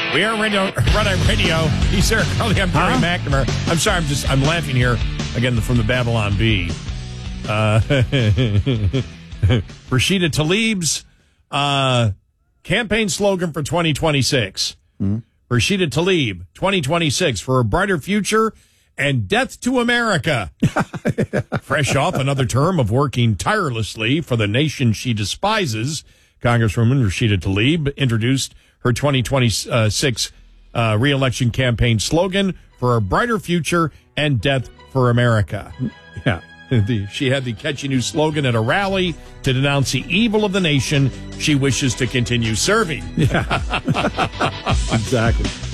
We are Radio, Red Eye Radio. He's Eric Carly. I'm Terry McNamara. I'm sorry, I'm laughing here again from the Babylon Bee. Rashida Tlaib's campaign slogan for 2026. Rashida Tlaib, 2026, for a brighter future and death to America. Fresh off another term of working tirelessly for the nation she despises, Congresswoman Rashida Tlaib introduced her 2026 re-election campaign slogan for a brighter future and death for America. Yeah. She had the catchy new slogan at a rally to denounce the evil of the nation she wishes to continue serving. Yeah. Exactly.